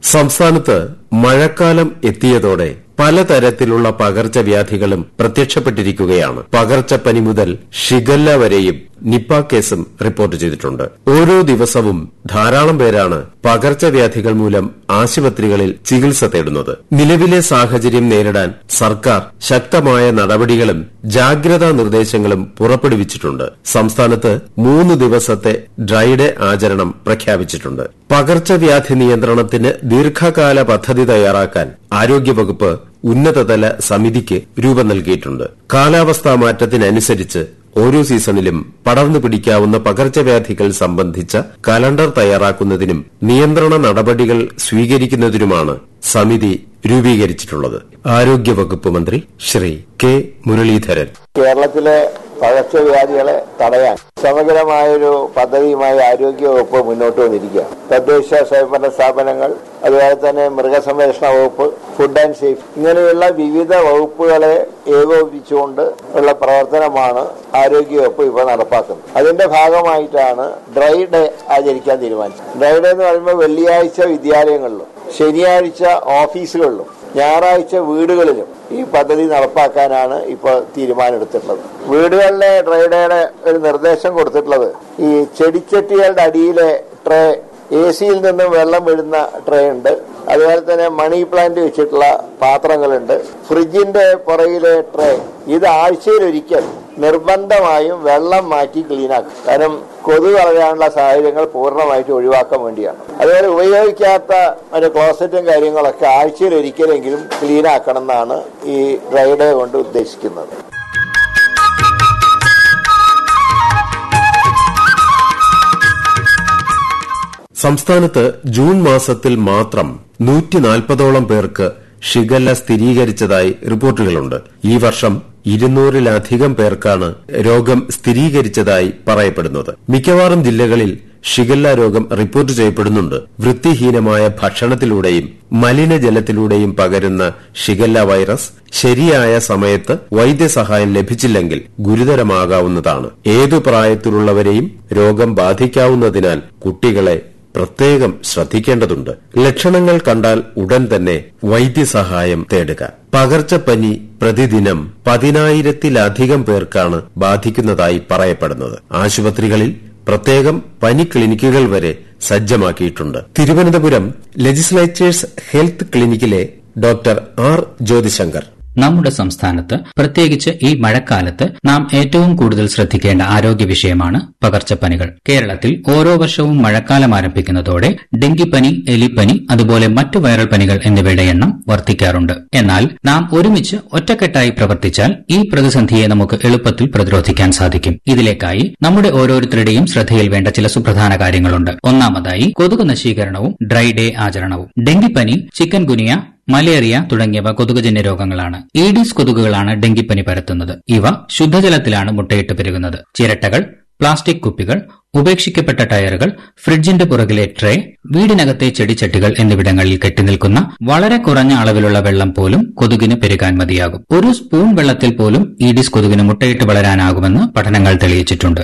സംസ്ഥാനത്ത് മഴക്കാലം എത്തിയതോടെ പലതരത്തിലുള്ള പകർച്ചവ്യാധികളും പ്രത്യക്ഷപ്പെട്ടിരിക്കുകയാണ്. പകർച്ചപ്പനി മുതൽ ഷിഗല്ല വരെയും നിപ്പ കേസും റിപ്പോർട്ട് ചെയ്തിട്ടുണ്ട്. ഓരോ ദിവസവും ധാരാളം പേരാണ് പകർച്ചവ്യാധികൾ മൂലം ആശുപത്രികളിൽ ചികിത്സ തേടുന്നത്. നിലവിലെ സാഹചര്യം നേരിടാൻ സർക്കാർ ശക്തമായ നടപടികളും ജാഗ്രതാ നിർദ്ദേശങ്ങളും പുറപ്പെടുവിച്ചിട്ടുണ്ട്. സംസ്ഥാനത്ത് 3 ദിവസത്തെ ഡ്രൈഡേ ആചരണം പ്രഖ്യാപിച്ചിട്ടുണ്ട്. പകർച്ചവ്യാധി നിയന്ത്രണത്തിന് ദീർഘകാല പദ്ധതി തയ്യാറാക്കാൻ ആരോഗ്യവകുപ്പ് ഉന്നതതല സമിതിക്ക് രൂപം നൽകിയിട്ടുണ്ട്. കാലാവസ്ഥാ മാറ്റത്തിനനുസരിച്ച് ഓരോ സീസണിലും പടർന്നു പിടിക്കാവുന്ന പകർച്ചവ്യാധികൾ സംബന്ധിച്ച കലണ്ടർ തയ്യാറാക്കുന്നതിനും നിയന്ത്രണ നടപടികൾ സ്വീകരിക്കുന്നതിനുമാണ് സമിതി രൂപീകരിച്ചിട്ടുള്ളത്. ആരോഗ്യവകുപ്പ് മന്ത്രി ശ്രീ കെ മുരളീധരൻ കേരളത്തിലെ പകർച്ചവ്യാധികളെ തടയാൻ സമഗ്രമായൊരു പദ്ധതിയുമായി ആരോഗ്യവകുപ്പ് മുന്നോട്ട് വന്നിരിക്കുക. തദ്ദേശ സ്വയംഭരണ സ്ഥാപനങ്ങൾ, അതുപോലെ തന്നെ മൃഗസംരക്ഷണ വകുപ്പ്, ഫുഡ് ആൻഡ് സേഫ്റ്റി, ഇങ്ങനെയുള്ള വിവിധ വകുപ്പുകളെ ഏകോപിപ്പിച്ചുകൊണ്ട് ഉള്ള പ്രവർത്തനമാണ് ആരോഗ്യവകുപ്പ് ഇപ്പോൾ നടപ്പാക്കുന്നത്. അതിന്റെ ഭാഗമായിട്ടാണ് ഡ്രൈ ഡേ ആചരിക്കാൻ തീരുമാനിച്ചത്. ഡ്രൈ ഡേ എന്ന് പറയുമ്പോൾ വെള്ളിയാഴ്ച വിദ്യാലയങ്ങളിലും ശനിയാഴ്ച ഓഫീസുകളിലും ഞായറാഴ്ച വീടുകളിലും ഈ പദ്ധതി നടപ്പാക്കാനാണ് ഇപ്പോൾ തീരുമാനമെടുത്തിട്ടുള്ളത്. വീടുകളിലെ ഡ്രൈ ഡേയുടെ ഒരു നിർദ്ദേശം കൊടുത്തിട്ടുള്ളത്, ഈ ചെടിച്ചട്ടികളുടെ അടിയിലെ ട്രേ, AC-യിൽ നിന്നും വെള്ളം വീഴുന്ന ട്രേ ഉണ്ട്, അതുപോലെ തന്നെ മണി പ്ലാന്റ് വെച്ചിട്ടുള്ള പാത്രങ്ങളുണ്ട്, ഫ്രിഡ്ജിന്റെ പുറകിലെ ട്രേ, ഇത് ആഴ്ചയിലൊരിക്കൽ നിർബന്ധമായും വെള്ളം മാറ്റി ക്ലീനാക്കും. കാരണം കൊതുക് വളരാനുള്ള സാഹചര്യങ്ങൾ പൂർണ്ണമായിട്ട് ഒഴിവാക്കാൻ വേണ്ടിയാണ്. അതുപോലെ ഉപയോഗിക്കാത്ത ഒരു ക്ലോസറ്റും കാര്യങ്ങളൊക്കെ ആഴ്ചയിൽ ഒരിക്കലെങ്കിലും ക്ലീനാക്കണം എന്നാണ് ഈ ഡ്രൈ ഡേ കൊണ്ട് ഉദ്ദേശിക്കുന്നത്. സംസ്ഥാനത്ത് ജൂൺ മാസത്തിൽ മാത്രം 140ഓളം പേർക്ക് ഷിഗല്ല സ്ഥിരീകരിച്ചതായി റിപ്പോർട്ടുകളുണ്ട്. ഈ വർഷം 200-ലധികം പേർക്കാണ് രോഗം സ്ഥിരീകരിച്ചതായി പറയപ്പെടുന്നത്. മിക്കവാറും ജില്ലകളിൽ ഷിഗല്ല രോഗം റിപ്പോർട്ട് ചെയ്യപ്പെടുന്നുണ്ട്. വൃത്തിഹീനമായ ഭക്ഷണത്തിലൂടെയും മലിനജലത്തിലൂടെയും പകരുന്ന ഷിഗല്ല വൈറസ് ശരിയായ സമയത്ത് വൈദ്യസഹായം ലഭിച്ചില്ലെങ്കിൽ ഗുരുതരമാകാവുന്നതാണ്. ഏതു പ്രായത്തിലുള്ളവരെയും രോഗം ബാധിക്കാവുന്നതിനാൽ കുട്ടികളെ പ്രത്യേകം ശ്രദ്ധിക്കേണ്ടതുണ്ട്. ലക്ഷണങ്ങൾ കണ്ടാൽ ഉടൻ തന്നെ വൈദ്യസഹായം തേടുക. പകർച്ചപ്പനി പ്രതിദിനം 10,000-ലധികം പേർക്കാണ് ബാധിക്കുന്നതായി പറയപ്പെടുന്നത്. ആശുപത്രികളിൽ പ്രത്യേകം പനി ക്ലിനിക്കുകൾ വരെ സജ്ജമാക്കിയിട്ടുണ്ട്. Thiruvananthapuram legislature's health ക്ലിനിക്കിലെ doctor R Jyothishankar, നമ്മുടെ സംസ്ഥാനത്ത് പ്രത്യേകിച്ച് ഈ മഴക്കാലത്ത് നാം ഏറ്റവും കൂടുതൽ ശ്രദ്ധിക്കേണ്ട ആരോഗ്യ വിഷയമാണ് പകർച്ചപ്പനികൾ. കേരളത്തിൽ ഓരോ വർഷവും മഴക്കാലം ആരംഭിക്കുന്നതോടെ ഡെങ്കിപ്പനി, എലിപ്പനി, അതുപോലെ മറ്റു വൈറൽ പനികൾ എന്നിവയുടെ എണ്ണം വർദ്ധിക്കാറുണ്ട്. എന്നാൽ നാം ഒരുമിച്ച് ഒറ്റക്കെട്ടായി പ്രവർത്തിച്ചാൽ ഈ പ്രതിസന്ധിയെ നമുക്ക് എളുപ്പത്തിൽ പ്രതിരോധിക്കാൻ സാധിക്കും. ഇതിലേക്കായി നമ്മുടെ ഓരോരുത്തരുടെയും ശ്രദ്ധയിൽ വേണ്ട ചില സുപ്രധാന കാര്യങ്ങളുണ്ട്. ഒന്നാമതായി കൊതുക് നശീകരണവും ഡ്രൈ ഡേ ആചരണവും. ഡെങ്കിപ്പനി, ചിക്കൻ ഗുനിയ, മലേറിയ തുടങ്ങിയവ കൊതുകുജന്യ രോഗങ്ങളാണ്. ഈഡിസ് കൊതുകുകളാണ് ഡെങ്കിപ്പനി പരത്തുന്നത്. ഇവ ശുദ്ധജലത്തിലാണ് മുട്ടയിട്ട് പെരുകുന്നത്. ചിരട്ടകൾ, പ്ലാസ്റ്റിക് കുപ്പികൾ, ഉപേക്ഷിക്കപ്പെട്ട ടയറുകൾ, ഫ്രിഡ്ജിന്റെ പുറകിലെ ട്രേ, വീടിനകത്തെ ചെടിച്ചട്ടികൾ എന്നിവിടങ്ങളിൽ കെട്ടിനിൽക്കുന്ന വളരെ കുറഞ്ഞ അളവിലുള്ള വെള്ളം പോലും കൊതുകിന് പെരുകാൻ മതിയാകും. ഒരു സ്പൂൺ വെള്ളത്തിൽ പോലും ഈഡിസ് കൊതുകിന് മുട്ടയിട്ട് വളരാനാകുമെന്ന് പഠനങ്ങൾ തെളിയിച്ചിട്ടുണ്ട്.